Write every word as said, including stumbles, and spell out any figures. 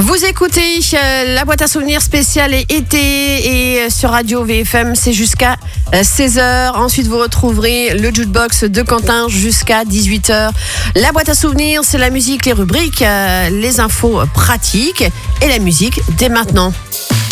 Vous écoutez euh, la boîte à souvenirs spéciale et été et euh, sur Radio V F M, c'est jusqu'à euh, seize heures. Ensuite, vous retrouverez le jukebox de Quentin jusqu'à dix-huit heures. La boîte à souvenirs, c'est la musique, les rubriques, euh, les infos pratiques et la musique dès maintenant.